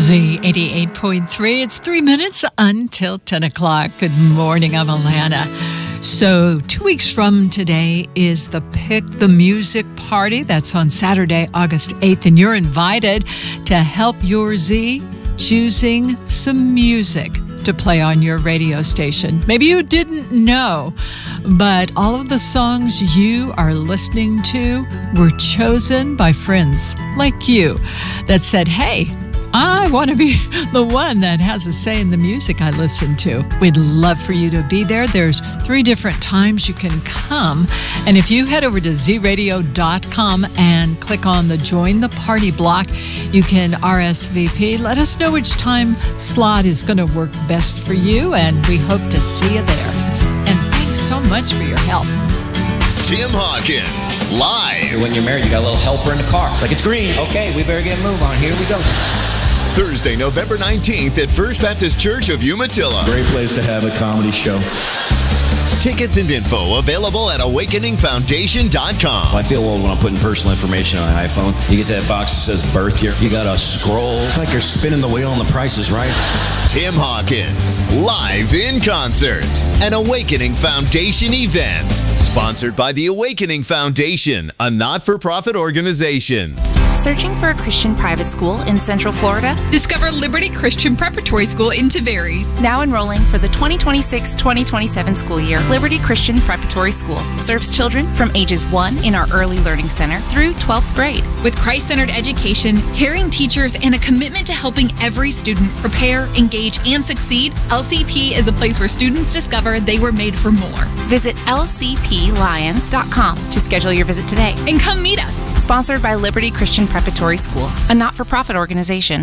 Z88.3. It's 3 minutes until 10 o'clock. Good morning. I'm Alana. So 2 weeks from today is the Pick the Music Party. That's on Saturday, August 8th. And you're invited to help your Z choosing some music to play on your radio station. Maybe you didn't know, but all of the songs you are listening to were chosen by friends like you that said, hey, I want to be the one that has a say in the music I listen to. We'd love for you to be there. There's 3 different times you can come. And if you head over to zradio.com and click on the Join the Party block, you can RSVP. Let us know which time slot is going to work best for you, and we hope to see you there. And thanks so much for your help. Tim Hawkins, live. When you're married, you got a little helper in the car. It's like, it's green. Okay, we better get a move on. Here we go. Thursday, November 19th at First Baptist Church of Umatilla. Great place to have a comedy show. Tickets and info available at awakeningfoundation.com. I feel old when I'm putting personal information on an iPhone. You get that box that says birth year. You got to scroll. It's like you're spinning the wheel and the price is right. Tim Hawkins, live in concert. An Awakening Foundation event. Sponsored by the Awakening Foundation, a not-for-profit organization. Searching for a Christian private school in Central Florida? Discover Liberty Christian Preparatory School in Tavares. Now enrolling for the 2026-2027 school year. Liberty Christian Preparatory School serves children from ages 1 in our Early Learning Center through 12th grade. With Christ-centered education, caring teachers, and a commitment to helping every student prepare, engage, and succeed, LCP is a place where students discover they were made for more. Visit lcplions.com to schedule your visit today. And come meet us. Sponsored by Liberty Christian Preparatory School, a not-for-profit organization.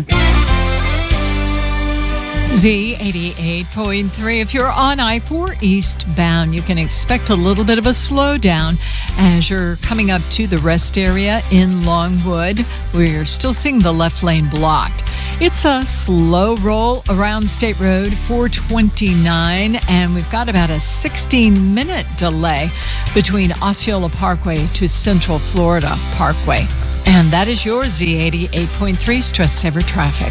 Z88.3. If you're on I-4 eastbound, you can expect a little bit of a slowdown as you're coming up to the rest area in Longwood. We're still seeing the left lane blocked. It's a slow roll around State Road 429, and we've got about a 16-minute delay between Osceola Parkway to Central Florida Parkway. And that is your Z88.3 Stress Saver Traffic.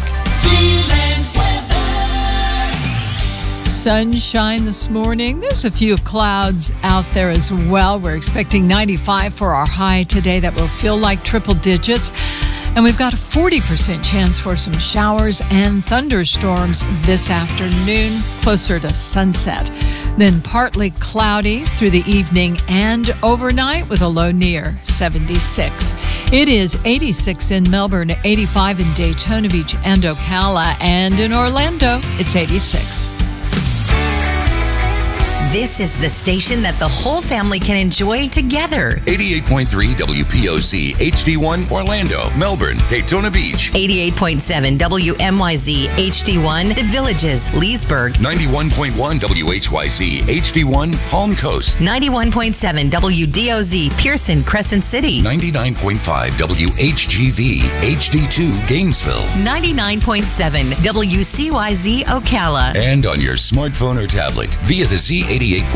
Sunshine this morning. There's a few clouds out there as well. We're expecting 95 for our high today. That will feel like triple digits. And we've got a 40% chance for some showers and thunderstorms this afternoon, closer to sunset. Then partly cloudy through the evening and overnight with a low near 76. It is 86 in Melbourne, 85 in Daytona Beach and Ocala, and in Orlando, it's 86. This is the station that the whole family can enjoy together. 88.3 WPOC, HD1, Orlando, Melbourne, Daytona Beach. 88.7 WMYZ, HD1, The Villages, Leesburg. 91.1 WHYZ, HD1, Palm Coast. 91.7 WDOZ, Pearson, Crescent City. 99.5 WHGV, HD2, Gainesville. 99.7 WCYZ, Ocala. And on your smartphone or tablet via the Z88.3